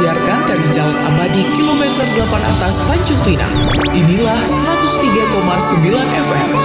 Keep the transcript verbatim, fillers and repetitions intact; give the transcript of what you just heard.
disiarkan dari Jalan Abadi kilometer delapan atas Tanjung Pinang. Inilah seratus tiga koma sembilan F M